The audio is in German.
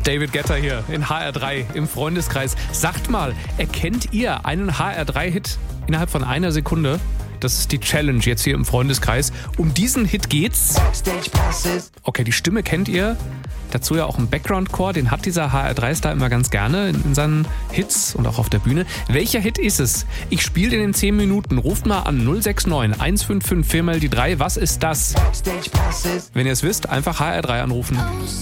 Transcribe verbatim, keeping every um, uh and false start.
David Guetta hier in H R drei im Freundeskreis. Sagt mal, erkennt ihr einen H R drei Hit innerhalb von einer Sekunde? Das ist die Challenge jetzt hier im Freundeskreis. Um diesen Hit geht's. Okay, die Stimme kennt ihr. Dazu ja auch ein Background-Chor, den hat dieser H R drei-Star immer ganz gerne in, in seinen Hits und auch auf der Bühne. Welcher Hit ist es? Ich spiele den in zehn Minuten. Ruft mal an null sechs neun eins fünf fünf vier mal die drei. Was ist das? Wenn ihr es wisst, einfach H R drei anrufen.